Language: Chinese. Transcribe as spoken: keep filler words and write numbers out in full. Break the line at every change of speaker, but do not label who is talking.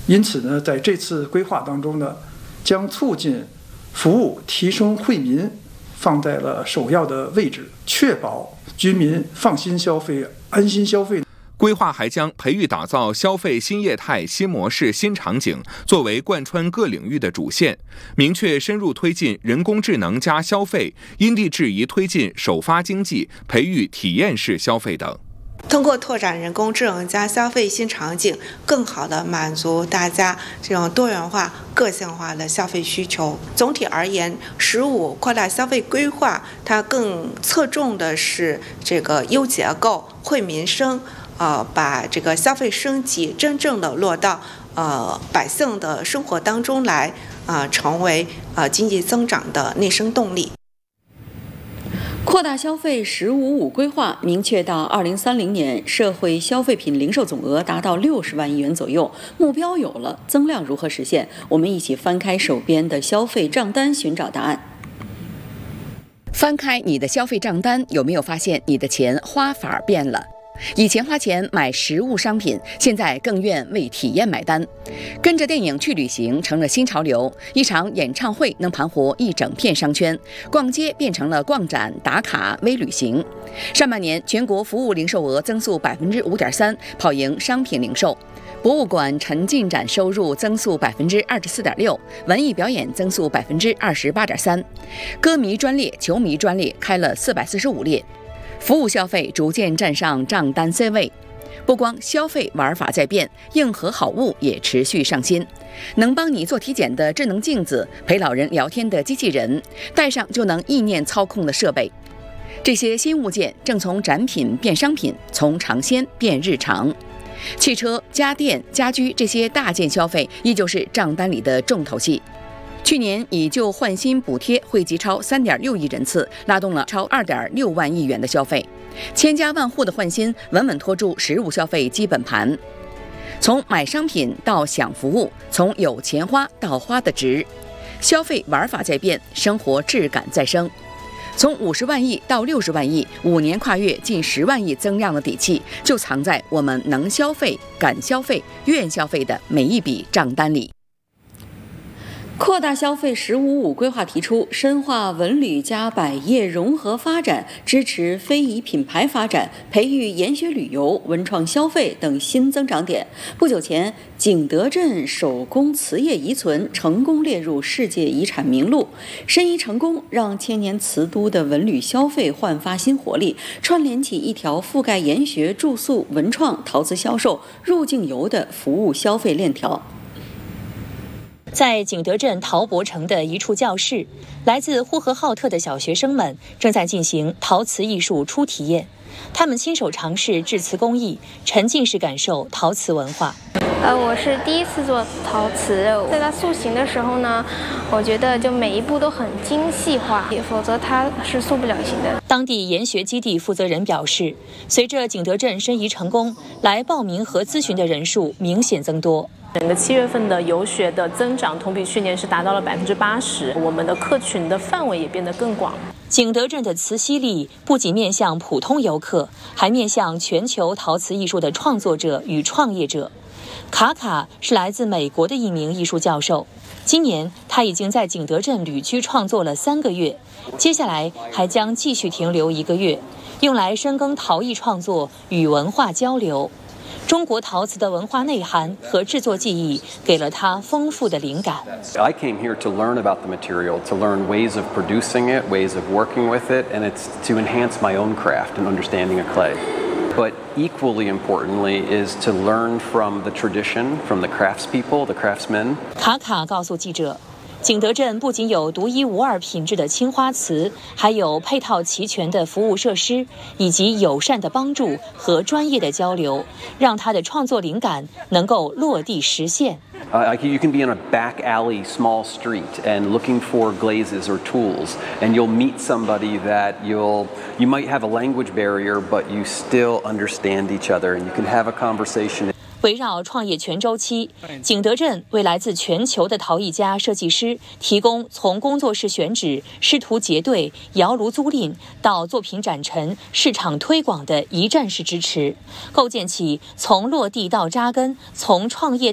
因此呢，在这次规划当中呢，将促进服务、提升惠民放在了首要的位置，确保居民放心消费、安心消费。
规划还将培育打造消费新业态、新模式、新场景作为贯穿各领域的主线，明确深入推进人工智能加消费，因地制宜推进首发经济，培育体验式消费等。
通过拓展人工智能加消费新场景，更好地满足大家这种多元化、个性化的消费需求。总体而言，十五扩大消费规划，它更侧重的是这个优结构、惠民生，呃，把这个消费升级真正的落到呃百姓的生活当中来，呃，成为呃经济增长的内生动力。
扩大消费“十五五”规划明确到二零三零年社会消费品零售总额达到六十万亿元左右，目标有了，增量如何实现？我们一起翻开手边的消费账单，寻找答案。
翻开你的消费账单，有没有发现你的钱花法变了？以前花钱买实物商品，现在更愿为体验买单。跟着电影去旅行成了新潮流，一场演唱会能盘活一整片商圈，逛街变成了逛展、打卡、微旅行。上半年全国服务零售额增速百分之五点三，跑赢商品零售。博物馆沉浸展收入增速百分之二十四点六，文艺表演增速百分之二十八点三，歌迷专列、球迷专列开了四百四十五列。服务消费逐渐站上账单 C 位，不光消费玩法在变，硬核好物也持续上新。能帮你做体检的智能镜子，陪老人聊天的机器人，带上就能意念操控的设备，这些新物件正从展品变商品，从尝鲜变日常。汽车、家电、家居这些大件消费依旧是账单里的重头戏。去年以旧换新补贴惠及超 三点六亿人次，拉动了超 二点六万亿元的消费，千家万户的换新稳稳拖住实物消费基本盘。从买商品到享服务，从有钱花到花的值，消费玩法在变，生活质感在升。从五十万亿到六十万亿，五年跨越近十万亿增量的底气，就藏在我们能消费、敢消费、愿消费的每一笔账单里。
扩大消费“十五五”规划提出，深化文旅加百业融合发展，支持非遗品牌发展，培育研学旅游、文创消费等新增长点。不久前，景德镇手工瓷业遗存成功列入世界遗产名录，申遗成功让千年瓷都的文旅消费焕发新活力，串联起一条覆盖研学、住宿、文创、陶瓷销售、入境游的服务消费链条。
在景德镇陶博城的一处教室，来自呼和浩特的小学生们正在进行陶瓷艺术初体验。他们亲手尝试制瓷工艺，沉浸式感受陶瓷文化。
呃，我是第一次做陶瓷，在它塑形的时候呢，我觉得就每一步都很精细化，否则它是塑不了形的。
当地研学基地负责人表示，随着景德镇申遗成功，来报名和咨询的人数明显增多。
整个七月份的游学的增长同比去年是达到了百分之八十，我们的客群的范围也变得更广。
景德镇的瓷犀利不仅面向普通游客，还面向全球陶瓷艺术的创作者与创业者。卡卡是来自美国的一名艺术教授，今年他已经在景德镇旅居创作了三个月，接下来还将继续停留一个月，用来深耕陶艺创作与文化交流。中国陶瓷的文化内涵和制作技艺给了他丰富的灵感。
I came here to learn about the material, to learn ways of producing it, ways of working with it, and it's to enhance my own craft and understanding of clay. But equally importantly is to learn from the tradition, from the craftspeople, the craftsmen.
卡卡告诉记者，景德镇不仅有独一无二品质的青花瓷，还有配套齐全的服务设施，以及友善的帮助和专业的交流，让他的创作灵感能够落地实现。
Uh, you can be in a back alley, small street, and looking for glazes or tools, and you'll meet somebody that you'll you might have a language barrier, but you still understand each other, and you can have a conversation.
围绕创业全周期，景德镇为来自全球的陶艺家、设计师提供从工作室选址、师徒结对、窑炉租赁到作品展陈、市场推广的一站式支持，构建起从落地到扎根、从创业